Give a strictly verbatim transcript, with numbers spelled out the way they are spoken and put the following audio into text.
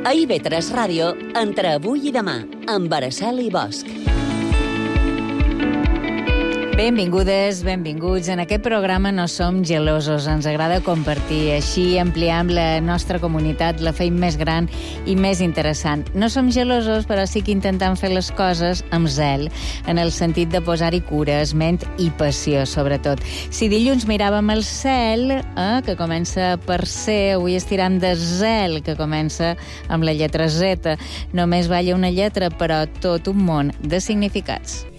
A I V tres Ràdio, entre avui i demà, amb Araceli Bosch. Benvingudes, benvinguts. En aquest programa no som gelosos, ens agrada compartir. Així ampliem la nostra comunitat, la feim més gran i més interessant. No som gelosos, però sí que intentem fer les coses amb zel, en el sentit de posar-hi cura, esment i passió, sobretot. Si dilluns miràvem el cel, eh, que comença per C, avui estirem de zel, que comença amb la lletra Z. Només balla una lletra, però tot un món de significats.